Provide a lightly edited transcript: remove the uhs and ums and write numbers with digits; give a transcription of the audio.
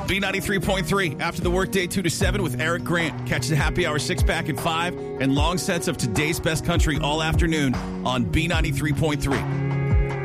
B93.3 after the workday 2 to 7 with Eric Grant. Catch the happy hour 6-pack at 5 and long sets of today's best country all afternoon on B93.3.